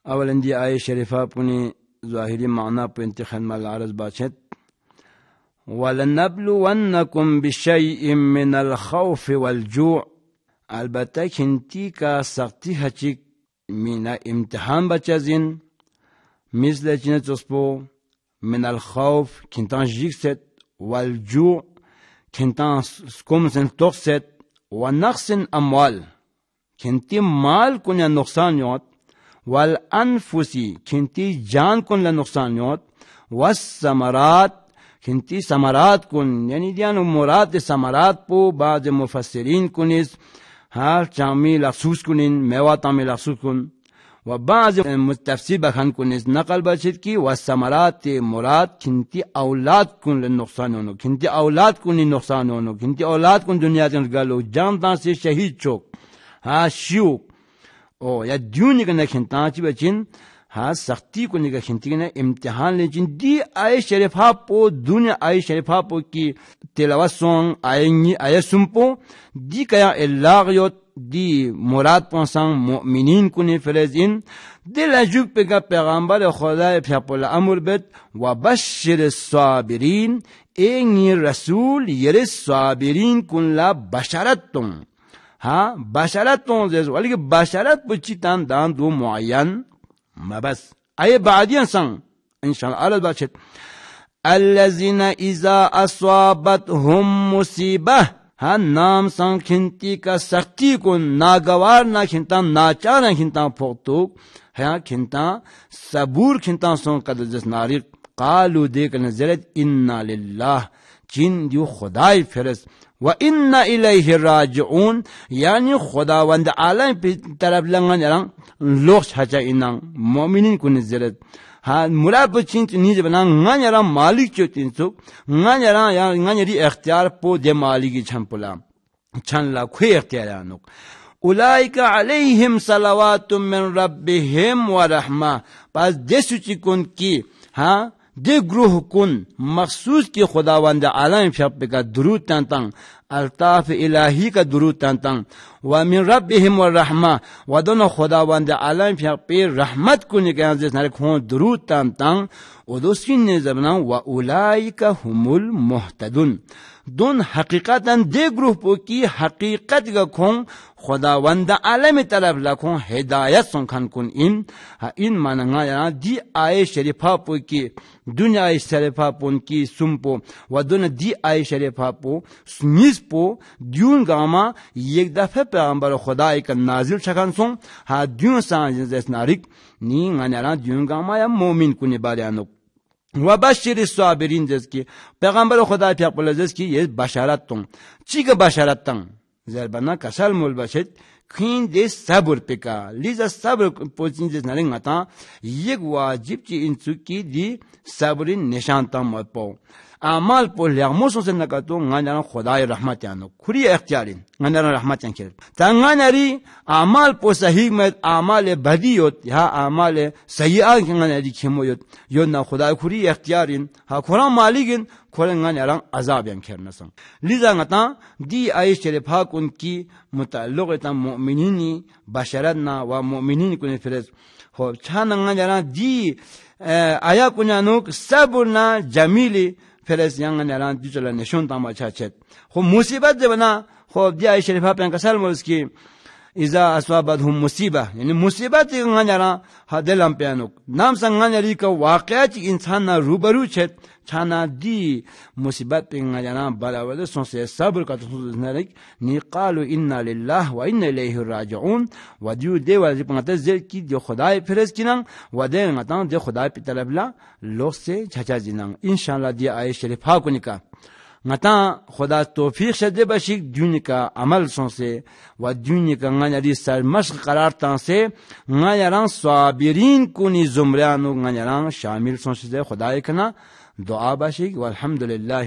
اولا دی آیه شریفه پونی ظاهری معنا په انتخاب مال عرض باشد ولنبلونكم بشيء من الخوف والجوع البته کنتی کا سختی هچی مینا امتحان بچازین مثل جنت اسپو من الخوف کنتان جیکست والجوع کنتان سکومسن توکست ونقص اموال کنتی مال کنیا نقصان یوت والانفسی کنتی جان کن لنقصان یوت والثمرات کنتی ثمرات کن یعنی دیان مراد ثمرات پو بعض مفسرین کنیز هر چامی لخصوص کنین میواتامی لخصوص کن و بعض تفسیر بخان کنیز نقل بچید کی والثمرات مراد کنتی اولاد کن لنقصان یونو کنتی اولاد کنی نقصان یونو کنتی اولاد کن دنیا تنگلو جان تان سے شہید چوک ها شیو او یا دیونی کنه کنتا چی بچین ها سختی کو نگه کنتی کنه امتحان لیجین دی آیه شریفه پو دنیا آیه شریفه پو کی تلاوت سون آیه سنپو دی کیا الاغیوت دی مراد پانسان مؤمنین کنی فلزین دی لجوب پگا پیغمبر خدای پیپل امر بد و بشر الصابرین اینی رسول یر صابرین کن لا بشارتتم ها بشارتتم زیز ولی بشارت بچی تان دان دو معین ما بس آیه بعدی انسان انشاءالله عرض باشد الذين اذا اصابتهم مصیبه ها نام سان کنتی کا سختی کو ناگوار نہ کھنتا ناچار نہ کھنتا پھوتو ها کھنتا صبور کھنتا سون قد جس ناری قالوا دیک نزلت انا لله جن دیو خدای فرس و انا الیه راجعون یعنی خداوند عالم پی طرف لنگان لوخ حجا اینا مؤمنین کو نزلت ها مراد بچین نیز بنا ngان یرا مالک چوتین سو ngان یرا یا ngان یری اختیار پو د مالکی چھمپلا چھن لا خو اختیار نو اولئک علیہم صلوات من ربهم ورحمه پس دسوچی کن کی ها دے گروہ کن مخصوص کی خداوند عالم شب کا درود تانتان الطاف الہی کا درود تانتان ومن ربهم والرحمہ ودون خداوند عالم شب رحمت کو نکان جس نارے کھون درود تانتان ودوسین نے زبنا و اولئک هم المهتدون دون حقیقتا دے گروہ پو کی حقیقت کا کھون خداوند عالم طرف لکھوں ہدایت سن کھن کن ان مانگا یا دی آئے شریفہ پو کی دنیا آئے شریفہ پو کی سمپو و دون دی آئے شریفہ پو سمیز پو دیون گاما یک دفعہ پیغمبر خدا ایک نازل شکن سن ہا دیون سان جس نارک نی غنیران دیون گاما یا مومن کنی باریانو و بشر الصابرین جس کی پیغمبر خدا پیغمبر جس کی یہ بشارت تم چی کا بشارت تم زربنا کسل مول باشد کین دے صبر پکا لیزا صبر پوچین جس نرنگ آتا یک واجب چی انسو کی دی صبر نشان تم پاو اعمال پو لیغموسوں سے نکاتو غنیران خدای رحمت یانو کھری اختیارین غنیران رحمت یان کرد تا غنیری اعمال پو صحیح مد اعمال بدیوت یا اعمال سیئات غنیری کھمو یو نا خدای کھری اختیارین ها قرآن مالگین کھولن غنیران عذاب یان کرنسن لیزا غتا دی آیه شریفہ کن کی متعلق تا مؤمنینی بشرتنا و مؤمنین کن فرز ہو چھان غنیران دی آیا کنانوک صبرنا جمیلی فرس یانگ نران دیجلا نشون تام چاچت خو مصیبت بنا خو دی آیه شریفہ پن کسل مولس کی اذا اصابتهم مصیبه یعنی مصیبت غنیران دلم پیانوک نام سنگانری کا واقعات انسان نا روبرو چت چھانا دی مصیبت غنیران بلاول سون سے صبر کا تو نرک نی قالوا انا لله و انا الیه راجعون و دیو دی واجب پنت زل کی دی خدای فرض کینن و دی غتان دی خدای پی طلب لا لوگ سے چھچا جنن انشاءاللہ دی آیه شریفہ کو نکا غتا خدا توفیق شدے بشک دین کا عمل سون سے و دین کا غنیری سر مشق قرار تان سے غنیران صابرین کنی زمران غنیران شامل سون سے خدای کنا دعا بشک والحمدللہ